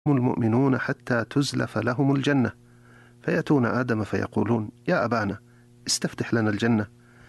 المؤمنون حتى تزلف لهم الجنة، فيأتون آدم فيقولون: يا أبانا استفتح لنا الجنة.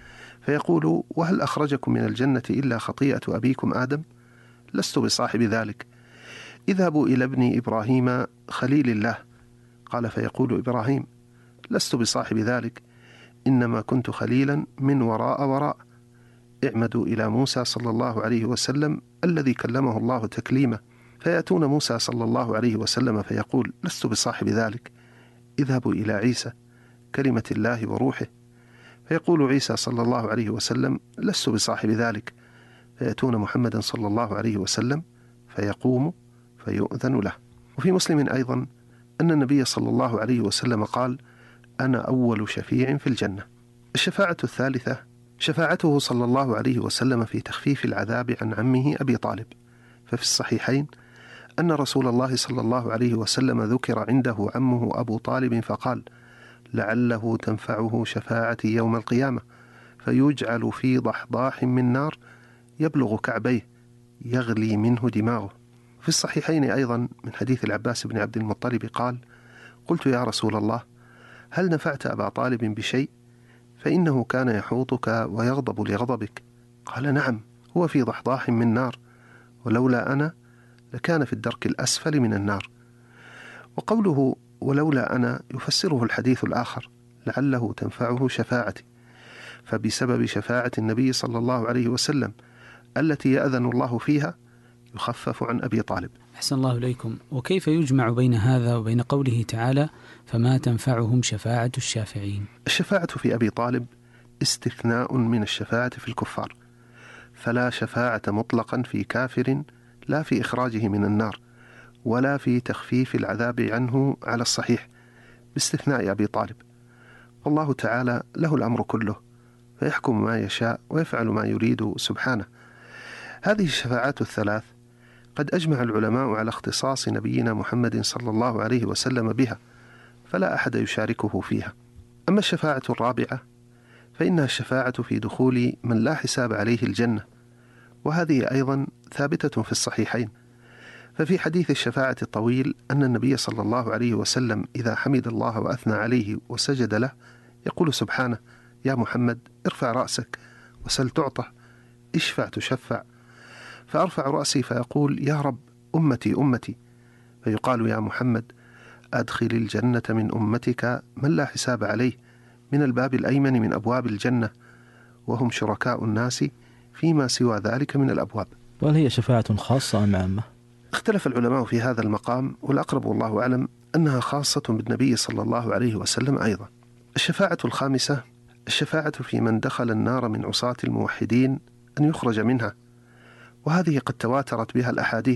فيقول: وهل أخرجكم من الجنة إلا خطيئة أبيكم آدم؟ لست بصاحب ذلك، اذهبوا إلى ابن إبراهيم خليل الله. قال فيقول إبراهيم: لست بصاحب ذلك، إنما كنت خليلا من وراء. اعمدوا إلى موسى صلى الله عليه وسلم الذي كلمه الله تكليما. فيأتون موسى صلى الله عليه وسلم فيقول: لست بصاحب ذلك، اذهبوا إلى عيسى كلمة الله وروحه. فيقول عيسى صلى الله عليه وسلم: لست بصاحب ذلك. فيأتون محمدا صلى الله عليه وسلم فيقوم فيؤذن له. وفي مسلم أيضا أن النبي صلى الله عليه وسلم قال: أنا أول شفيع في الجنة. الشفاعة الثالثة شفاعته صلى الله عليه وسلم في تخفيف العذاب عن عمه أبي طالب. ففي الصحيحين أن رسول الله صلى الله عليه وسلم ذكر عنده عمه أبو طالب فقال: لعله تنفعه شفاعتي يوم القيامة، فيجعل في ضحضاح من نار يبلغ كعبيه يغلي منه دماغه. في الصحيحين أيضا من حديث العباس بن عبد المطلب قال: قلت يا رسول الله، هل نفعت أبا طالب بشيء؟ فإنه كان يحوطك ويغضب لغضبك. قال: نعم، هو في ضحضاح من نار، ولولا أنا لكان في الدرك الأسفل من النار. وقوله ولولا أنا يفسره الحديث الآخر: لعله تنفعه شفاعتي، فبسبب شفاعة النبي صلى الله عليه وسلم التي يأذن الله فيها يخفف عن أبي طالب. أحسن الله إليكم. وكيف يجمع بين هذا وبين قوله تعالى: فما تنفعهم شفاعة الشافعين؟ الشفاعة في أبي طالب استثناء من الشفاعة في الكفار، فلا شفاعة مطلقا في كافر، لا في إخراجه من النار ولا في تخفيف العذاب عنه على الصحيح، باستثناء أبي طالب. والله تعالى له الأمر كله، فيحكم ما يشاء ويفعل ما يريد سبحانه. هذه الشفاعات الثلاث قد أجمع العلماء على اختصاص نبينا محمد صلى الله عليه وسلم بها، فلا أحد يشاركه فيها. أما الشفاعة الرابعة فإنها الشفاعة في دخول من لا حساب عليه الجنة، وهذه أيضا ثابتة في الصحيحين. ففي حديث الشفاعة الطويل أن النبي صلى الله عليه وسلم إذا حمد الله وأثنى عليه وسجد له يقول سبحانه: يا محمد ارفع رأسك وسل تعطى، اشفع تشفع. فأرفع رأسي فيقول: يا رب أمتي أمتي. فيقال: يا محمد أدخل الجنة من أمتك من لا حساب عليه من الباب الأيمن من أبواب الجنة، وهم شركاء الناس فيما سوى ذلك من الأبواب. وهل هي شفاعة خاصة أم عامة؟ اختلف العلماء في هذا المقام، والأقرب والله أعلم أنها خاصة بالنبي صلى الله عليه وسلم أيضا. الشفاعة الخامسة الشفاعة في من دخل النار من عصاة الموحدين أن يخرج منها، وهذه قد تواترت بها الأحاديث،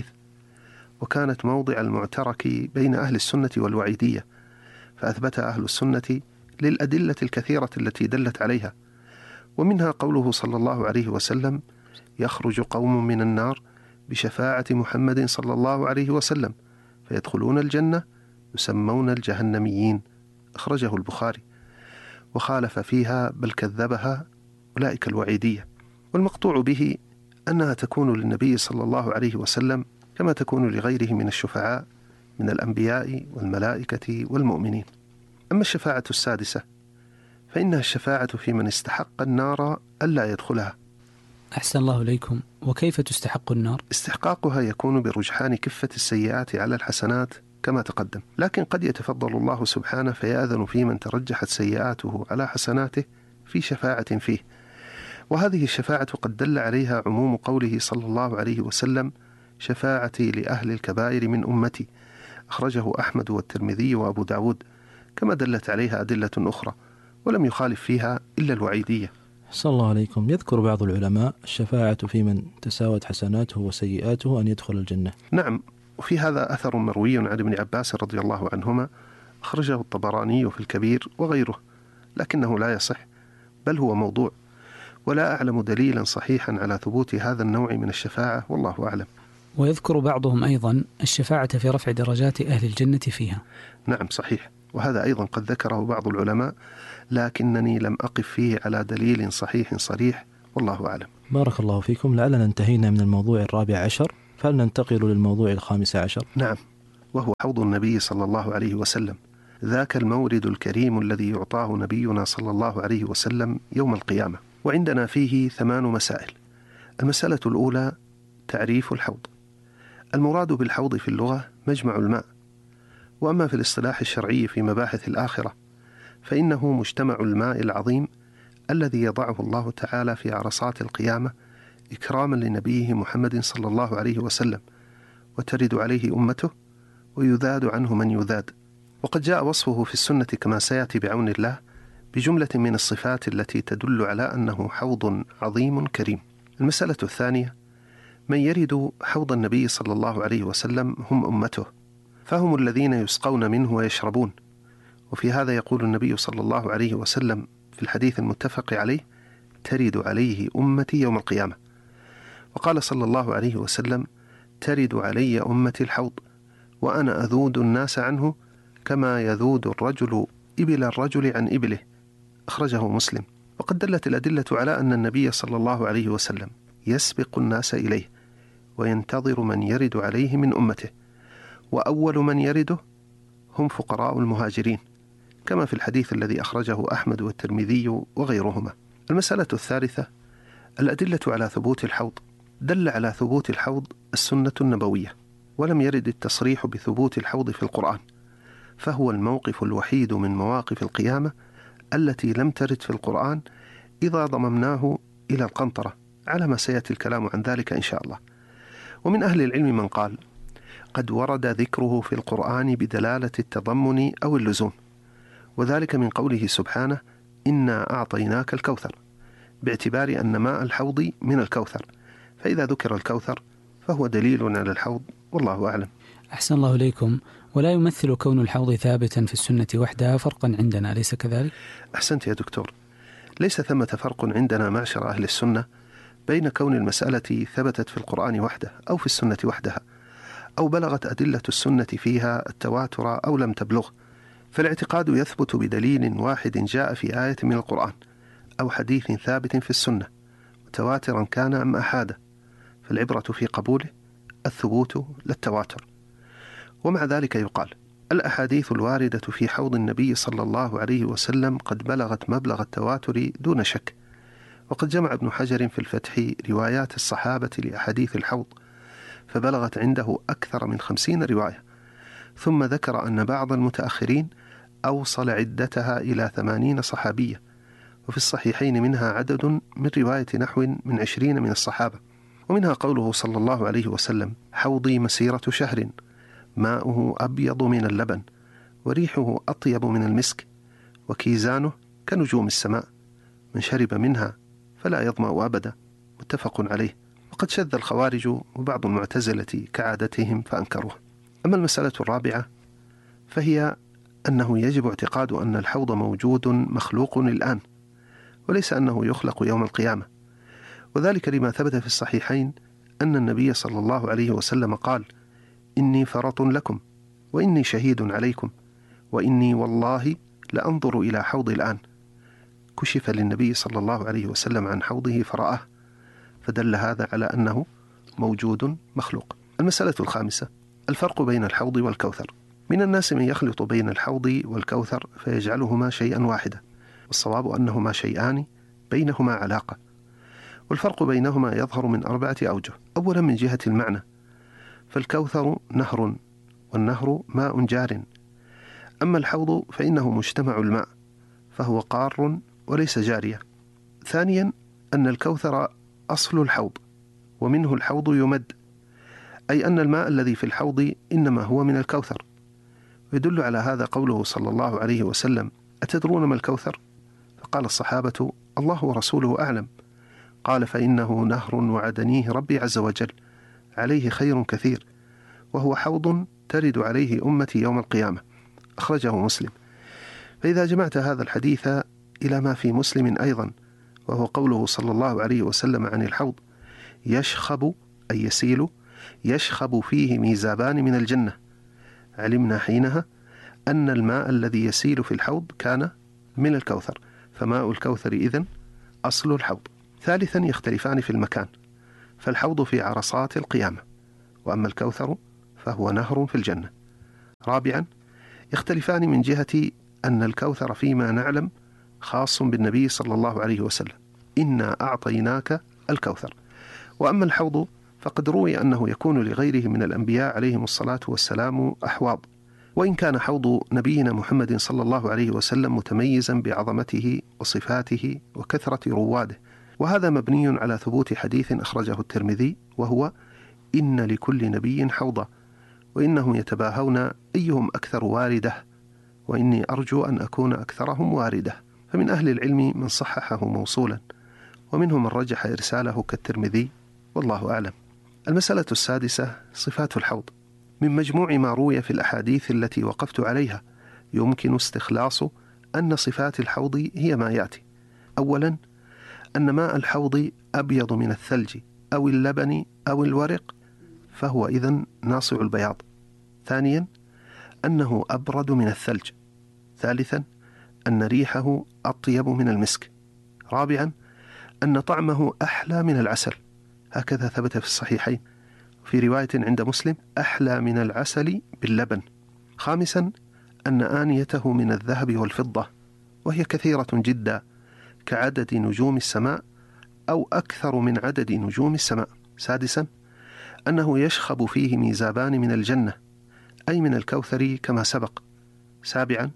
وكانت موضع المعترك بين أهل السنة والوعيدية، فأثبت أهل السنة للأدلة الكثيرة التي دلت عليها، ومنها قوله صلى الله عليه وسلم: يخرج قوم من النار بشفاعة محمد صلى الله عليه وسلم فيدخلون الجنة يسمون الجهنميين، أخرجه البخاري. وخالف فيها بل كذبها أولئك الوعيدية. والمقطوع به أنها تكون للنبي صلى الله عليه وسلم كما تكون لغيره من الشفعاء من الأنبياء والملائكة والمؤمنين. أما الشفاعة السادسة فإنها الشفاعة في من استحق النار ألا يدخلها. أحسن الله إليكم. وكيف تستحق النار؟ استحقاقها يكون برجحان كفة السيئات على الحسنات كما تقدم، لكن قد يتفضل الله سبحانه فيأذن في من ترجحت سيئاته على حسناته في شفاعة فيه. وهذه الشفاعة قد دل عليها عموم قوله صلى الله عليه وسلم: شفاعتي لأهل الكبائر من أمتي، أخرجه أحمد والترمذي وأبو داود، كما دلت عليها أدلة أخرى، ولم يخالف فيها إلا الوعيدية. صلى الله عليكم. يذكر بعض العلماء الشفاعة في من تساوت حسناته وسيئاته أن يدخل الجنة. نعم، وفي هذا أثر مروي عن ابن عباس رضي الله عنهما، أخرجه الطبراني في الكبير وغيره، لكنه لا يصح، بل هو موضوع، ولا أعلم دليلا صحيحا على ثبوت هذا النوع من الشفاعة، والله أعلم. ويذكر بعضهم أيضا الشفاعة في رفع درجات أهل الجنة فيها. نعم صحيح، وهذا أيضا قد ذكره بعض العلماء، لكنني لم أقف فيه على دليل صحيح صريح، والله أعلم. بارك الله فيكم. لعلنا انتهينا من الموضوع 14، فهل ننتقل للموضوع 15؟ نعم، وهو حوض النبي صلى الله عليه وسلم، ذاك المورد الكريم الذي يعطاه نبينا صلى الله عليه وسلم يوم القيامة. وعندنا فيه 8 مسائل. المسألة الأولى تعريف الحوض. المراد بالحوض في اللغة مجمع الماء، وأما في الاصطلاح الشرعي في مباحث الآخرة فإنه مجتمع الماء العظيم الذي يضعه الله تعالى في عرصات القيامة إكراما لنبيه محمد صلى الله عليه وسلم، وترد عليه أمته ويذاد عنه من يذاد. وقد جاء وصفه في السنة كما سيأتي بعون الله بجملة من الصفات التي تدل على أنه حوض عظيم كريم. المسألة الثانية من يرد حوض النبي صلى الله عليه وسلم هم أمته، فهم الذين يسقون منه ويشربون. وفي هذا يقول النبي صلى الله عليه وسلم في الحديث المتفق عليه: ترد عليه أمتي يوم القيامة. وقال صلى الله عليه وسلم: ترد علي أمتي الحوض وأنا أذود الناس عنه كما يذود الرجل إبل الرجل عن إبله. أخرجه مسلم. وقد دلت الأدلة على أن النبي صلى الله عليه وسلم يسبق الناس إليه وينتظر من يرد عليه من أمته، وأول من يرده هم فقراء المهاجرين، كما في الحديث الذي أخرجه أحمد والترمذي وغيرهما. المسألة الثالثة الأدلة على ثبوت الحوض. دل على ثبوت الحوض السنة النبوية، ولم يرد التصريح بثبوت الحوض في القرآن، فهو الموقف الوحيد من مواقف القيامة التي لم ترد في القرآن إذا ضممناه إلى القنطرة، على ما سيأتي الكلام عن ذلك إن شاء الله. ومن أهل العلم من قال قد ورد ذكره في القرآن بدلالة التضمن أو اللزوم، وذلك من قوله سبحانه: إنا أعطيناك الكوثر، باعتبار أن ماء الحوض من الكوثر، فإذا ذكر الكوثر فهو دليل على الحوض، والله أعلم. أحسن الله إليكم. ولا يمثل كون الحوض ثابتا في السنة وحدها فرقا عندنا، أليس كذلك؟ أحسنت يا دكتور، ليس ثمة فرق عندنا معشر أهل السنة بين كون المسألة ثبتت في القرآن وحده أو في السنة وحدها، أو بلغت أدلة السنة فيها التواتر أو لم تبلغ. فالاعتقاد يثبت بدليل واحد جاء في آية من القرآن أو حديث ثابت في السنة، متواترا كان أم أحاده، فالعبرة في قبوله الثبوت لا التواتر. ومع ذلك يقال الأحاديث الواردة في حوض النبي صلى الله عليه وسلم قد بلغت مبلغ التواتر دون شك. وقد جمع ابن حجر في الفتح روايات الصحابة لأحاديث الحوض فبلغت عنده أكثر من 50 رواية، ثم ذكر أن بعض المتأخرين أوصل عدتها إلى 80 صحابية، وفي الصحيحين منها عدد من رواية نحو من 20 من الصحابة. ومنها قوله صلى الله عليه وسلم: حوضي مسيرة شهر ماؤه أبيض من اللبن وريحه أطيب من المسك وكيزانه كنجوم السماء، من شرب منها فلا يظمأ أبدا، متفق عليه. وقد شذ الخوارج وبعض المعتزلة كعادتهم فأنكروه. أما المسألة الرابعة فهي أنه يجب اعتقاد أن الحوض موجود مخلوق الآن، وليس أنه يخلق يوم القيامة، وذلك لما ثبت في الصحيحين أن النبي صلى الله عليه وسلم قال: إني فرط لكم وإني شهيد عليكم وإني والله لأنظر إلى حوضي الآن. كشف للنبي صلى الله عليه وسلم عن حوضه فرآه، فدل هذا على أنه موجود مخلوق. المسألة الخامسة الفرق بين الحوض والكوثر. من الناس من يخلط بين الحوض والكوثر فيجعلهما شيئا واحدا، والصواب أنهما شيئان بينهما علاقة، والفرق بينهما يظهر من 4 أوجه. أولا من جهة المعنى، فالكوثر نهر، والنهر ماء جار، أما الحوض فإنه مجتمع الماء فهو قار وليس جارية. ثانيا أن الكوثر أصل الحوض، ومنه الحوض يمد، أي أن الماء الذي في الحوض إنما هو من الكوثر. ويدل على هذا قوله صلى الله عليه وسلم: أتدرون ما الكوثر؟ فقال الصحابة: الله ورسوله أعلم. قال: فإنه نهر وعدنيه ربي عز وجل، عليه خير كثير، وهو حوض ترد عليه أمتي يوم القيامة. أخرجه مسلم. فإذا جمعت هذا الحديث إلى ما في مسلم أيضا، وهو قوله صلى الله عليه وسلم عن الحوض: يشخب أي يسيل، يشخب فيه ميزابان من الجنة، علمنا حينها أن الماء الذي يسيل في الحوض كان من الكوثر، فماء الكوثر إذن أصل الحوض. ثالثا يختلفان في المكان، فالحوض في عرصات القيامة، وأما الكوثر فهو نهر في الجنة. رابعا يختلفان من جهة أن الكوثر فيما نعلم خاص بالنبي صلى الله عليه وسلم، إنا أعطيناك الكوثر. وأما الحوض فقد روي أنه يكون لغيره من الأنبياء عليهم الصلاة والسلام أحواض، وإن كان حوض نبينا محمد صلى الله عليه وسلم متميزا بعظمته وصفاته وكثرة رواده، وهذا مبني على ثبوت حديث أخرجه الترمذي وهو إن لكل نبي حوضا وإنهم يتباهون أيهم أكثر واردة وإني أرجو أن أكون أكثرهم واردة. فمن أهل العلم من صححه موصولا ومنهم من رجح إرساله كالترمذي، والله أعلم. المسألة السادسة صفات الحوض. من مجموع ما روي في الأحاديث التي وقفت عليها يمكن استخلاص أن صفات الحوض هي ما يأتي: أولا أن ماء الحوض أبيض من الثلج أو اللبن أو الورق فهو إذن ناصع البياض. ثانيا أنه أبرد من الثلج. ثالثا أن ريحه أطيب من المسك. رابعا أن طعمه أحلى من العسل، هكذا ثبت في الصحيحين، في رواية عند مسلم أحلى من العسل باللبن. خامسا أن آنيته من الذهب والفضة وهي كثيرة جدا كعدد نجوم السماء أو أكثر من عدد نجوم السماء. سادسا أنه يشخب فيه ميزابان من الجنة أي من الكوثر كما سبق. سابعا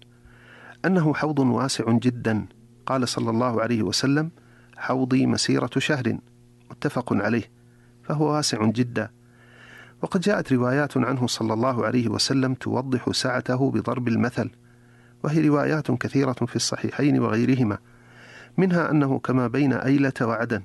أنه حوض واسع جدا، قال صلى الله عليه وسلم حوضي مسيرة شهر، متفق عليه، فهو واسع جدا. وقد جاءت روايات عنه صلى الله عليه وسلم توضح سعته بضرب المثل، وهي روايات كثيرة في الصحيحين وغيرهما، منها أنه كما بين أيلة وعدن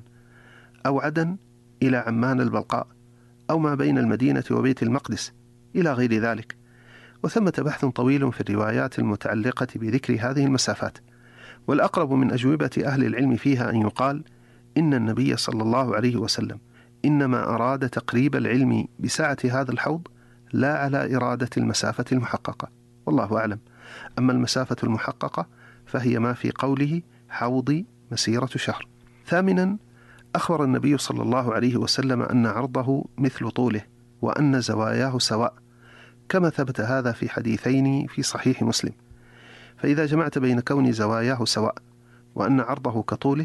أو عدن إلى عمان البلقاء أو ما بين المدينة وبيت المقدس إلى غير ذلك. وثمة بحث طويل في الروايات المتعلقة بذكر هذه المسافات، والأقرب من أجوبة أهل العلم فيها أن يقال إن النبي صلى الله عليه وسلم إنما أراد تقريب العلم بسعة هذا الحوض لا على إرادة المسافة المحققة، والله أعلم. أما المسافة المحققة فهي ما في قوله حوضي مسيرة شهر. ثامنا أخبر النبي صلى الله عليه وسلم أن عرضه مثل طوله وأن زواياه سواء، كما ثبت هذا في حديثين في صحيح مسلم. فإذا جمعت بين كون زواياه سواء وأن عرضه كطوله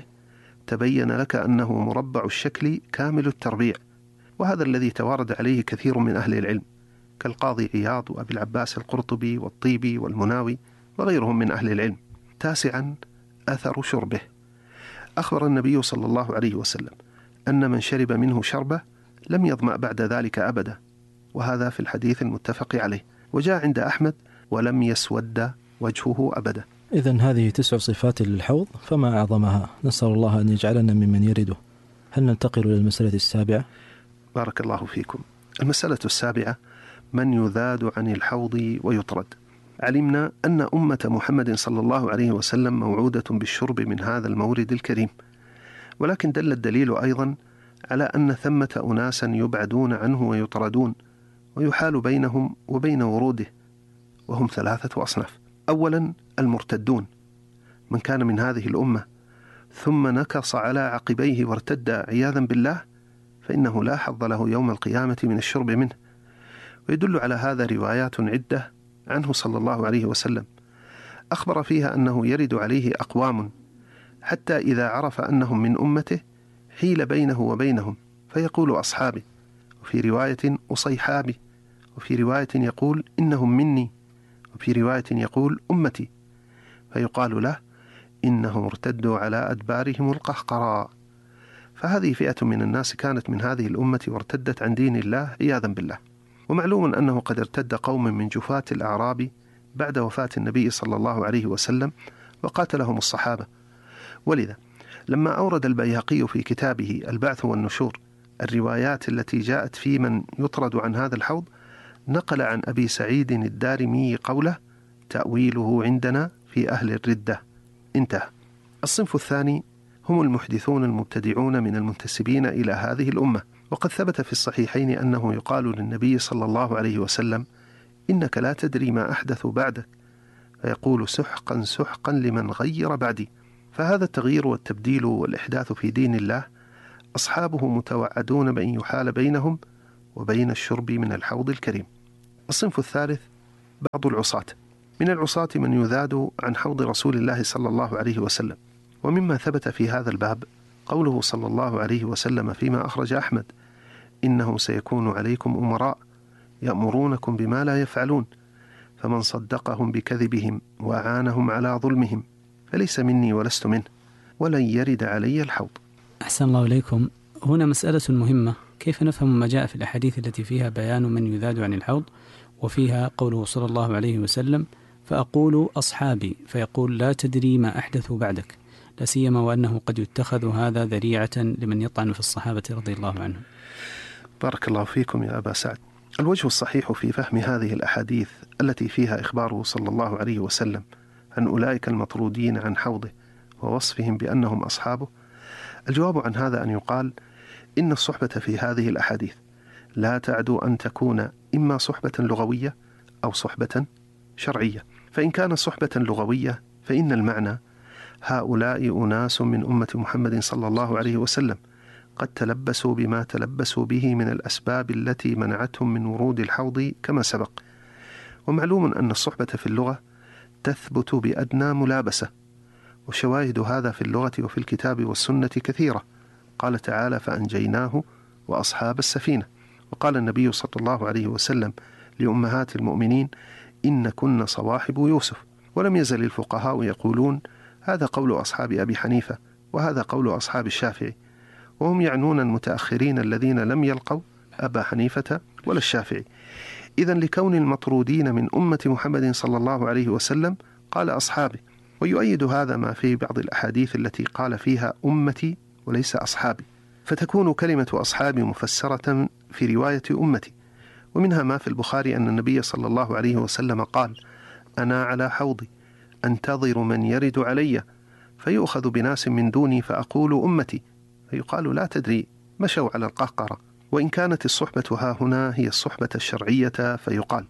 تبين لك أنه مربع الشكل كامل التربيع، وهذا الذي توارد عليه كثير من أهل العلم كالقاضي عياض وأبي العباس القرطبي والطيبي والمناوي وغيرهم من أهل العلم. تاسعا أثر شربه. أخبر النبي صلى الله عليه وسلم أن من شرب منه شربة لم يظمأ بعد ذلك أبدا، وهذا في الحديث المتفق عليه، وجاء عند أحمد ولم يسود وجهه أبدا. إذن هذه 9 صفات للحوض، فما أعظمها؟ نسأل الله أن يجعلنا ممن يرده. هل ننتقل إلى المسألة السابعة؟ بارك الله فيكم. المسألة السابعة من يذاد عن الحوض ويطرد. علمنا أن أمة محمد صلى الله عليه وسلم موعودة بالشرب من هذا المورد الكريم، ولكن دل الدليل أيضا على أن ثمة أناسا يبعدون عنه ويطردون ويحال بينهم وبين وروده، وهم 3 أصناف. أولا المرتدون، من كان من هذه الأمة ثم نكص على عقبيه وارتد عياذا بالله فإنه لا حظ له يوم القيامة من الشرب منه. ويدل على هذا روايات عدة عنه صلى الله عليه وسلم أخبر فيها أنه يرد عليه أقوام حتى إذا عرف أنهم من أمته حيل بينه وبينهم فيقول أصحابي، وفي رواية أصيحابي، وفي رواية يقول إنهم مني، وفي رواية يقول أمتي، فيقال له إنهم ارتدوا على أدبارهم القهقراء. فهذه فئة من الناس كانت من هذه الأمة وارتدت عن دين الله عياذا بالله. ومعلوم أنه قد ارتد قوم من جفاة الأعراب بعد وفاة النبي صلى الله عليه وسلم وقاتلهم الصحابة. ولذا لما أورد البيهقي في كتابه البعث والنشور الروايات التي جاءت في من يطرد عن هذا الحوض نقل عن أبي سعيد الدارمي قوله تأويله عندنا في أهل الردة. انتهى. الصنف الثاني هم المحدثون المبتدعون من المنتسبين إلى هذه الأمة، وقد ثبت في الصحيحين أنه يقال للنبي صلى الله عليه وسلم إنك لا تدري ما أحدث بعدك، فيقول سحقا سحقا لمن غير بعدي. فهذا التغيير والتبديل والإحداث في دين الله أصحابه متوعدون بأن يحال بينهم وبين الشرب من الحوض الكريم. الصنف الثالث بعض العصاة. من العصاة من يذاد عن حوض رسول الله صلى الله عليه وسلم. ومما ثبت في هذا الباب قوله صلى الله عليه وسلم فيما أخرج أحمد: إنه سيكون عليكم أمراء يأمرونكم بما لا يفعلون، فمن صدقهم بكذبهم وأعانهم على ظلمهم فليس مني ولست منه، ولن يرد علي الحوض. أحسن الله إليكم. هنا مسألة مهمة، كيف نفهم ما جاء في الأحاديث التي فيها بيان من يذاد عن الحوض، وفيها قوله صلى الله عليه وسلم: فأقول أصحابي، فيقول: لا تدري ما أحدثوا بعدك، لا سيما وأنه قد يتخذ هذا ذريعة لمن يطعن في الصحابة رضي الله عنهم. بارك الله فيكم يا أبا سعد. الوجه الصحيح في فهم هذه الأحاديث التي فيها إخباره صلى الله عليه وسلم عن أولئك المطرودين عن حوضه ووصفهم بأنهم أصحابه، الجواب عن هذا أن يقال إن الصحبة في هذه الأحاديث لا تعدو أن تكون إما صحبة لغوية أو صحبة شرعية. فإن كانت صحبة لغوية فإن المعنى: هؤلاء أناس من أمة محمد صلى الله عليه وسلم قد تلبسوا بما تلبسوا به من الأسباب التي منعتهم من ورود الحوض كما سبق. ومعلوم أن الصحبة في اللغة تثبت بأدنى ملابسة، وشواهد هذا في اللغة وفي الكتاب والسنة كثيرة. قال تعالى: فأنجيناه وأصحاب السفينة. وقال النبي صلى الله عليه وسلم لأمهات المؤمنين: إن كن صواحب يوسف. ولم يزل الفقهاء يقولون: هذا قول أصحاب أبي حنيفة، وهذا قول أصحاب الشافعي، وهم يعنون المتأخرين الذين لم يلقوا أبا حنيفة ولا الشافعي. إذن لكون المطرودين من أمة محمد صلى الله عليه وسلم قال أصحابي. ويؤيد هذا ما في بعض الأحاديث التي قال فيها أمتي وليس أصحابي، فتكون كلمة أصحابي مفسرة في رواية أمتي. ومنها ما في البخاري أن النبي صلى الله عليه وسلم قال: أنا على حوضي أنتظر من يرد علي، فيؤخذ بناس من دوني فأقول أمتي، فيقال: لا تدري مشوا على القهقرة. وإن كانت الصحبة ها هنا هي الصحبة الشرعية فيقال: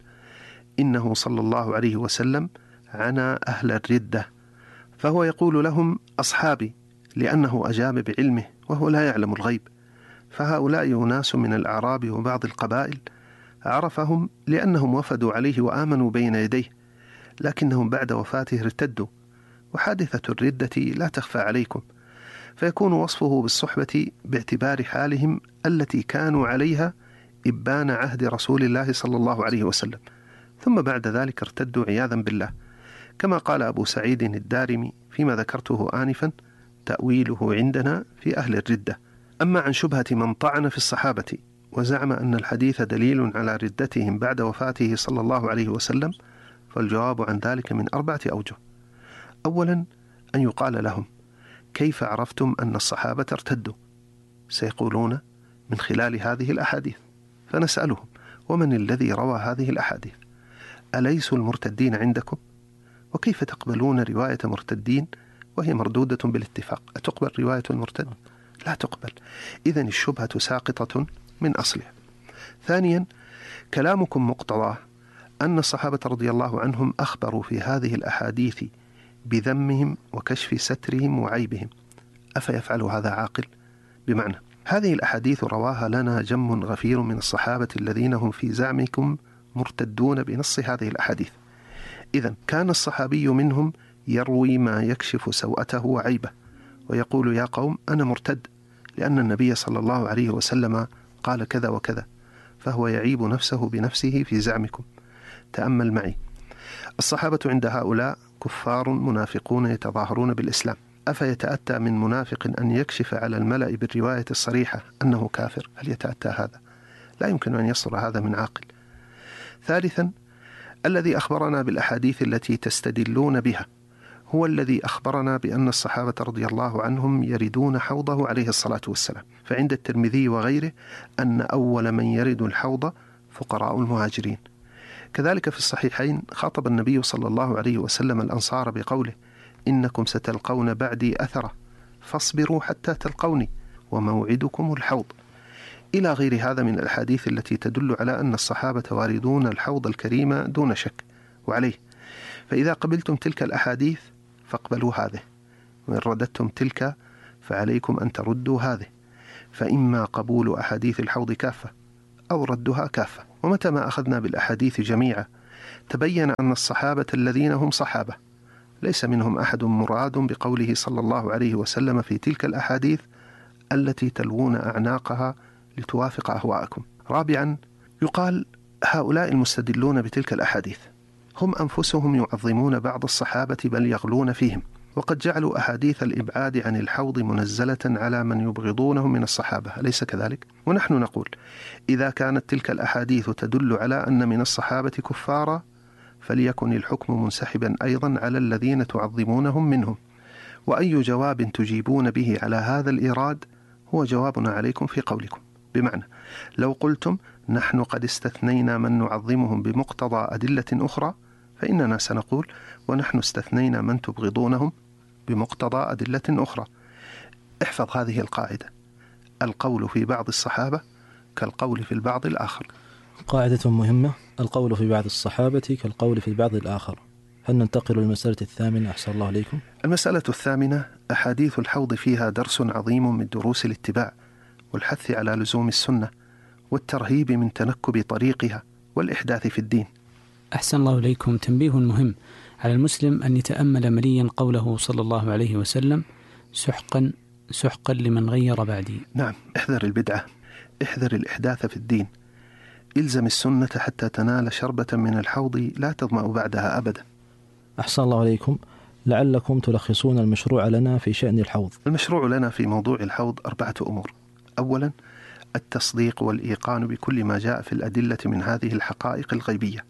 إنه صلى الله عليه وسلم عنا أهل الردة، فهو يقول لهم أصحابي لأنه أجاب بعلمه وهو لا يعلم الغيب. فهؤلاء أناس من الأعراب وبعض القبائل عرفهم لأنهم وفدوا عليه وآمنوا بين يديه، لكنهم بعد وفاته ارتدوا، وحادثة الردة لا تخفى عليكم، فيكون وصفه بالصحبة باعتبار حالهم التي كانوا عليها إبان عهد رسول الله صلى الله عليه وسلم، ثم بعد ذلك ارتدوا عياذا بالله، كما قال أبو سعيد الدارمي فيما ذكرته آنفا: تأويله عندنا في أهل الردة. أما عن شبهة من طعن في الصحابة وزعم أن الحديث دليل على ردتهم بعد وفاته صلى الله عليه وسلم، فالجواب عن ذلك من 4 أوجه. أولا، أن يقال لهم: كيف عرفتم أن الصحابة ارتدوا؟ سيقولون: من خلال هذه الأحاديث. فنسألهم: ومن الذي روى هذه الأحاديث؟ أليسوا المرتدين عندكم؟ وكيف تقبلون رواية مرتدين وهي مردودة بالاتفاق؟ أتقبل رواية المرتد؟ لا تقبل. إذن الشبهة ساقطة من أصلها. ثانيا، كلامكم مقتضاه أن الصحابة رضي الله عنهم أخبروا في هذه الأحاديث بذمهم وكشف سترهم وعيبهم، أفيفعل هذا عاقل؟ بمعنى: هذه الأحاديث رواها لنا جم غفير من الصحابة الذين هم في زعمكم مرتدون بنص هذه الأحاديث. إذن كان الصحابي منهم يروي ما يكشف سوءته وعيبه، ويقول: يا قوم أنا مرتد لأن النبي صلى الله عليه وسلم قال كذا وكذا، فهو يعيب نفسه بنفسه في زعمكم. تأمل معي: الصحابة عند هؤلاء كفار منافقون يتظاهرون بالإسلام، أفيتأتى من منافق أن يكشف على الملأ بالرواية الصريحة أنه كافر؟ هل يتأتى هذا؟ لا يمكن أن يصدر هذا من عاقل. ثالثا، الذي أخبرنا بالأحاديث التي تستدلون بها هو الذي أخبرنا بأن الصحابة رضي الله عنهم يردون حوضه عليه الصلاة والسلام، فعند الترمذي وغيره أن أول من يرد الحوض فقراء المهاجرين. كذلك في الصحيحين خاطب النبي صلى الله عليه وسلم الأنصار بقوله: إنكم ستلقون بعدي أثرة فاصبروا حتى تلقوني وموعدكم الحوض، إلى غير هذا من الأحاديث التي تدل على أن الصحابة واردون الحوض الكريم دون شك. وعليه فإذا قبلتم تلك الأحاديث فاقبلوا هذه، وإن رددتم تلك فعليكم أن تردوا هذه، فإما قبول أحاديث الحوض كافة أو ردها كافة. ومتى ما أخذنا بالأحاديث جميعا تبين أن الصحابة الذين هم صحابة ليس منهم أحد مراد بقوله صلى الله عليه وسلم في تلك الأحاديث التي تلوون أعناقها لتوافق أهواءكم. رابعا، يقال هؤلاء المستدلون بتلك الأحاديث هم أنفسهم يعظمون بعض الصحابة بل يغلون فيهم، وقد جعلوا أحاديث الإبعاد عن الحوض منزلة على من يبغضونهم من الصحابة، أليس كذلك؟ ونحن نقول إذا كانت تلك الأحاديث تدل على أن من الصحابة كفارا فليكن الحكم منسحبا أيضا على الذين تعظمونهم منهم. وأي جواب تجيبون به على هذا الإيراد هو جوابنا عليكم في قولكم. بمعنى لو قلتم نحن قد استثنينا من نعظمهم بمقتضى أدلة أخرى فإننا سنقول ونحن استثنينا من تبغضونهم بمقتضى أدلة أخرى. احفظ هذه القاعدة: القول في بعض الصحابة كالقول في البعض الآخر. قاعدة مهمة: القول في بعض الصحابة كالقول في بعض الآخر. هل ننتقل للمسألة الثامنة؟ أحسن الله عليكم. المسألة الثامنة: أحاديث الحوض فيها درس عظيم من دروس الاتباع والحث على لزوم السنة والترهيب من تنكب طريقها والإحداث في الدين. أحسن الله إليكم. تنبيه مهم: على المسلم أن يتأمل مليا قوله صلى الله عليه وسلم: سحقا لمن غير بعدي. نعم، احذر البدعة، احذر الإحداث في الدين، إلزم السنة حتى تنال شربة من الحوض لا تظمأ بعدها أبدا. أحسن الله عليكم. لعلكم تلخصون المشروع لنا في شأن الحوض. المشروع لنا في موضوع الحوض 4 أمور. أولا، التصديق والإيقان بكل ما جاء في الأدلة من هذه الحقائق الغيبية.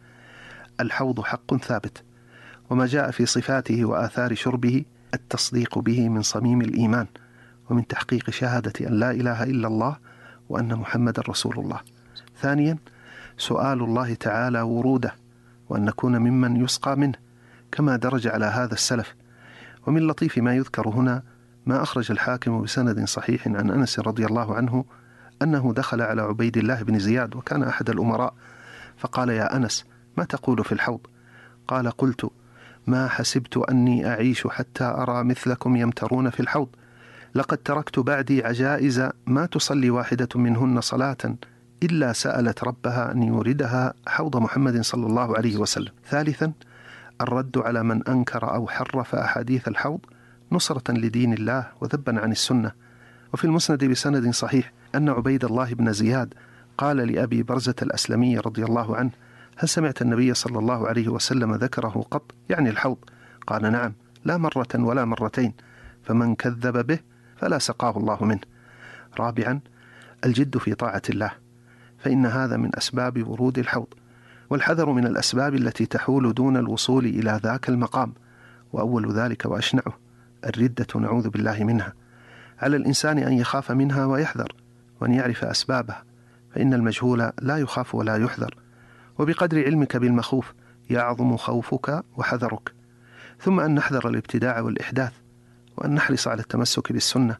الحوض حق ثابت، وما جاء في صفاته وآثار شربه التصديق به من صميم الإيمان ومن تحقيق شهادة أن لا إله إلا الله وأن محمد رسول الله. ثانيا، سؤال الله تعالى وروده وأن نكون ممن يسقى منه كما درج على هذا السلف. ومن لطيف ما يذكر هنا ما أخرج الحاكم بسند صحيح عن أنس رضي الله عنه أنه دخل على عبيد الله بن زياد وكان أحد الأمراء فقال: يا أنس، ما تقول في الحوض؟ قال: قلت: ما حسبت أني أعيش حتى أرى مثلكم يمترون في الحوض، لقد تركت بعدي عجائز ما تصلي واحدة منهن صلاة إلا سألت ربها أن يوردها حوض محمد صلى الله عليه وسلم. ثالثا، الرد على من أنكر أو حرف أحاديث الحوض نصرة لدين الله وذبا عن السنة. وفي المسند بسند صحيح أن عبيد الله بن زياد قال لأبي برزة الأسلمي رضي الله عنه: هل سمعت النبي صلى الله عليه وسلم ذكره قط؟ يعني الحوض. قال: نعم، لا مرة ولا مرتين، فمن كذب به فلا سقاه الله منه. رابعا، الجد في طاعة الله، فإن هذا من أسباب ورود الحوض، والحذر من الأسباب التي تحول دون الوصول إلى ذاك المقام، وأول ذلك وأشنعه الردة نعوذ بالله منها. على الإنسان أن يخاف منها ويحذر، وأن يعرف أسبابها، فإن المجهول لا يخاف ولا يحذر، وبقدر علمك بالمخوف يعظم خوفك وحذرك. ثم أن نحذر الابتداع والإحداث، وأن نحرص على التمسك بالسنة.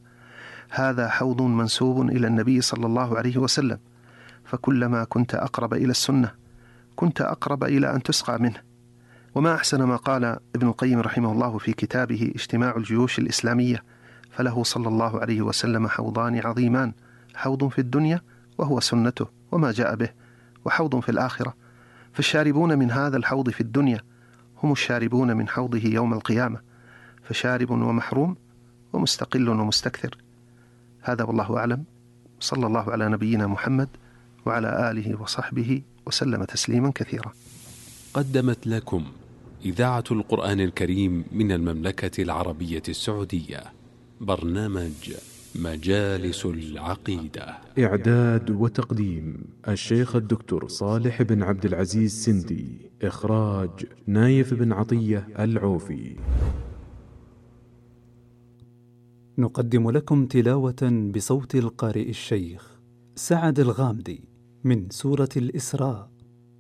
هذا حوض منسوب إلى النبي صلى الله عليه وسلم، فكلما كنت أقرب إلى السنة كنت أقرب إلى أن تسقى منه. وما أحسن ما قال ابن القيم رحمه الله في كتابه اجتماع الجيوش الإسلامية: فله صلى الله عليه وسلم حوضان عظيمان، حوض في الدنيا وهو سنته وما جاء به، وحوض في الآخرة، فالشاربون من هذا الحوض في الدنيا هم الشاربون من حوضه يوم القيامة، فشارب ومحروم ومستقل ومستكثر. هذا والله أعلم. صلى الله على نبينا محمد وعلى آله وصحبه وسلم تسليما كثيرا. قدمت لكم إذاعة القرآن الكريم من المملكة العربية السعودية برنامج مجالس العقيدة. إعداد وتقديم الشيخ الدكتور صالح بن عبد العزيز سندي. إخراج نايف بن عطية العوفي. نقدم لكم تلاوة بصوت القارئ الشيخ سعد الغامدي من سورة الإسراء.